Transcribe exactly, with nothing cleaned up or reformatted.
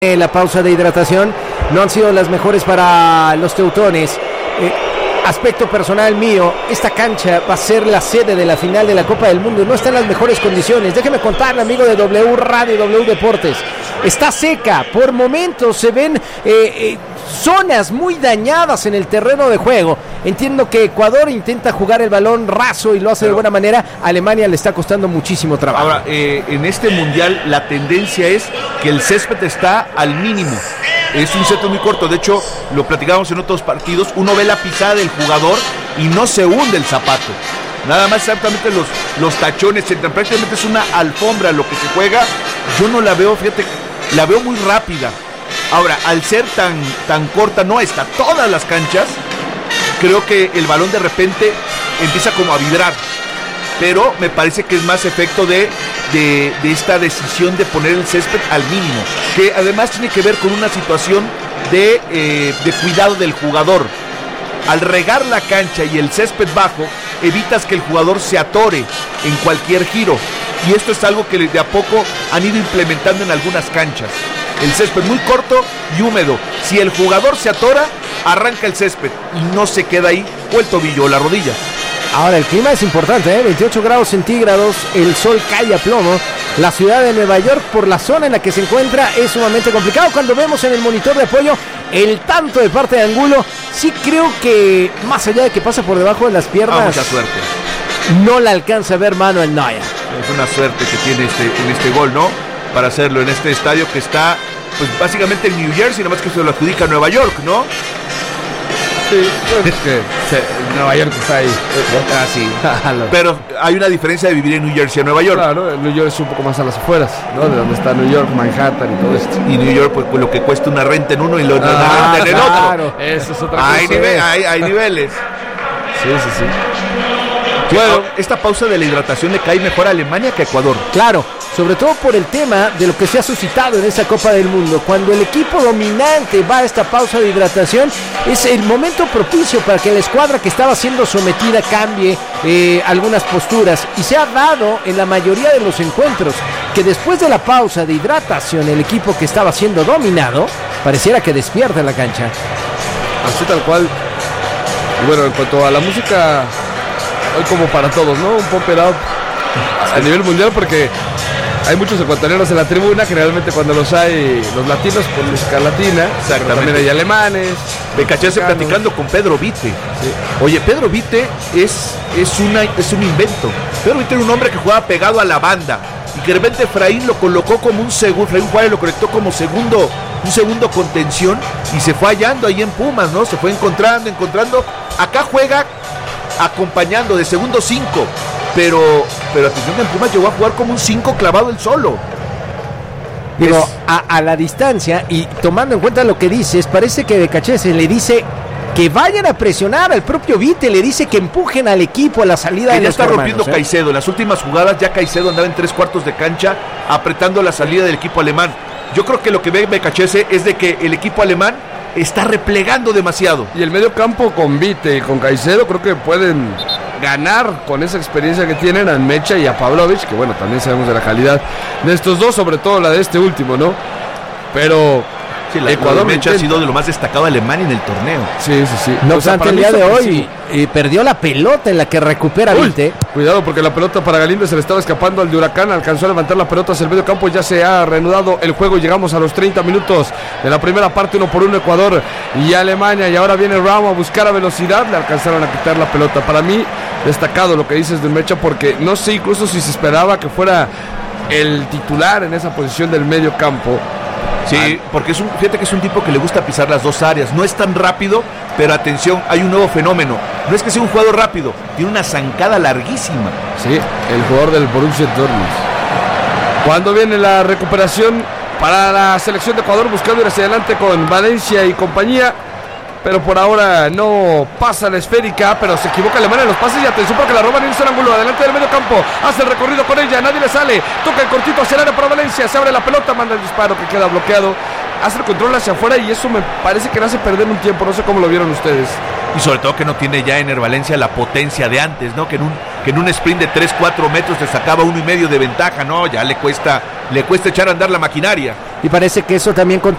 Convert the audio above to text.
La pausa de hidratación no han sido las mejores para los teutones. Eh, aspecto personal mío, esta cancha va a ser la sede de la final de la Copa del Mundo. No está en las mejores condiciones. Déjeme contarle, amigo de W Radio, W Deportes. Está seca. Por momentos se ven eh, eh, zonas muy dañadas en el terreno de juego. Entiendo que Ecuador intenta jugar el balón raso y lo hace Pero, de buena manera. A Alemania le está costando muchísimo trabajo. Ahora, eh, en este mundial la tendencia es que el césped está al mínimo. Es un césped muy corto. De hecho, lo platicábamos en otros partidos. Uno ve la pisada del jugador y no se hunde el zapato. Nada más exactamente los, los tachones. Prácticamente es una alfombra lo que se juega. Yo no la veo, fíjate, la veo muy rápida. Ahora, al ser tan, tan corta, no está todas las canchas, creo que el balón de repente empieza como a vibrar. Pero me parece que es más efecto de, de, de esta decisión de poner el césped al mínimo, que además tiene que ver con una situación de, eh, de cuidado del jugador. Al regar la cancha y el césped bajo, evitas que el jugador se atore en cualquier giro. Y esto es algo que de a poco han ido implementando en algunas canchas. El césped muy corto y húmedo. Si el jugador se atora, arranca el césped y no se queda ahí o el tobillo o la rodilla. Ahora, el clima es importante, ¿eh? veintiocho grados centígrados, el sol cae a plomo. La ciudad de Nueva York, por la zona en la que se encuentra, es sumamente complicado. Cuando vemos en el monitor de apoyo el tanto de parte de Angulo, sí creo que, más allá de que pasa por debajo de las piernas, ah, mucha suerte. No la alcanza a ver Manuel Neuer. Es una suerte que tiene este, en este gol, ¿no? Para hacerlo en este estadio que está, pues básicamente en New Jersey, nada más que se lo adjudica a Nueva York, ¿no? Sí, pues que se, Nueva York está ahí. Ah, sí. Pero hay una diferencia de vivir en New Jersey a Nueva York. Claro, New York es un poco más a las afueras, ¿no? De donde está New York, Manhattan y todo esto. Y New York, pues, pues lo que cuesta una renta en uno y lo ah, renta en el claro. otro. Eso es otra hay cosa. Nive- hay, hay niveles. Sí, sí, sí. Bueno, esta pausa de la hidratación le cae mejor a Alemania que a Ecuador. Claro, sobre todo por el tema de lo que se ha suscitado en esa Copa del Mundo. Cuando el equipo dominante va a esta pausa de hidratación, es el momento propicio para que la escuadra que estaba siendo sometida cambie eh, algunas posturas. Y se ha dado en la mayoría de los encuentros que después de la pausa de hidratación, el equipo que estaba siendo dominado pareciera que despierta en la cancha. Así tal cual. Y bueno, en cuanto a la música, hoy como para todos, ¿no? Un pop it up a nivel mundial, porque hay muchos ecuatorianos en la tribuna. Generalmente cuando los hay los latinos con música latina, pero también hay alemanes. Becachese platicando con Pedro Vite. Sí. Oye, Pedro Vite es, es, una, es un invento. Pedro Vite era un hombre que jugaba pegado a la banda y que de repente Efraín lo colocó como un segundo, Efraín Juárez lo conectó como segundo, un segundo contención y se fue hallando ahí en Pumas, ¿no? Se fue encontrando, encontrando. Acá juega acompañando de segundo cinco, pero pero atención que en Pumas llegó a jugar como un cinco clavado el solo. Digo, Es... a, a la distancia y tomando en cuenta lo que dices, parece que Becachese le dice que vayan a presionar al propio Vite, le dice que empujen al equipo a la salida que de ya los está hermanos, rompiendo ¿eh? Caicedo. En las últimas jugadas ya Caicedo andaba en tres cuartos de cancha apretando la salida del equipo alemán. Yo creo que lo que ve Becachese es de que el equipo alemán está replegando demasiado. Y el medio campo con Vite y con Caicedo creo que pueden ganar con esa experiencia que tienen a Mecha y a Pavlovic, que bueno, también sabemos de la calidad de estos dos, sobre todo la de este último, ¿no? Pero sí, la, Ecuador Mecha ha sido de lo más destacado de Alemania en el torneo. Sí, sí, sí. No obstante, el día de hoy eh, perdió la pelota en la que recupera Uy, Vite. Cuidado porque la pelota para Galíndez se le estaba escapando al de Huracán, alcanzó a levantar la pelota hacia el medio campo, ya se ha reanudado el juego, llegamos a los treinta minutos de la primera parte, uno por uno Ecuador y Alemania, y ahora viene Ramos a buscar a velocidad, le alcanzaron a quitar la pelota. Para mí, destacado lo que dices de Mecha, porque no sé incluso si se esperaba que fuera el titular en esa posición del medio campo. Sí, porque es un, fíjate que es un tipo que le gusta pisar las dos áreas. No es tan rápido, pero atención, hay un nuevo fenómeno. No es que sea un jugador rápido, tiene una zancada larguísima. Sí, el jugador del Borussia Dortmund. Cuando viene la recuperación para la selección de Ecuador, buscando ir hacia adelante con Valencia y compañía, pero por ahora no pasa la esférica, pero se equivoca Alemania en los pases y atención porque la roba Nilson Angulo, adelante del medio campo, hace el recorrido con ella, nadie le sale, toca el cortito hacia el área para Valencia, se abre la pelota, manda el disparo que queda bloqueado, hace el control hacia afuera y eso me parece que le hace perder un tiempo, no sé cómo lo vieron ustedes. Y sobre todo que no tiene ya Ener Valencia la potencia de antes, ¿no? Que en un, que en un sprint de tres, cuatro metros te sacaba uno y medio de ventaja, ¿no? Ya le cuesta, le cuesta echar a andar la maquinaria. Y parece que eso también